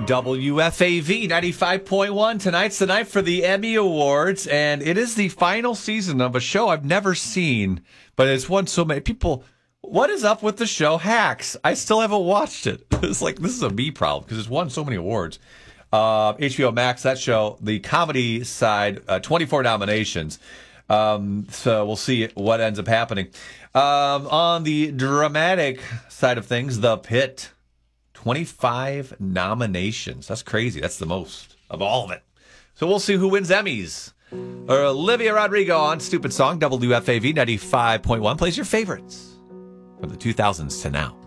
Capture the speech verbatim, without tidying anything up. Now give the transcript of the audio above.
W F A V ninety-five point one. Tonight's the night for the Emmy Awards, and it is the final season of a show I've never seen, but it's won so many people. What is up with the show Hacks? I still haven't watched it. It's like, this is a me problem because it's won so many awards. Uh, H B O Max, that show, the comedy side, uh, twenty-four nominations. Um, so we'll see what ends up happening. Um, on the dramatic side of things, The Pit. twenty-five nominations. That's crazy. That's the most of all of it. So we'll see who wins Emmys. Or Olivia Rodrigo on Stupid Song. W F A V ninety-five point one plays your favorites from the two thousands to now.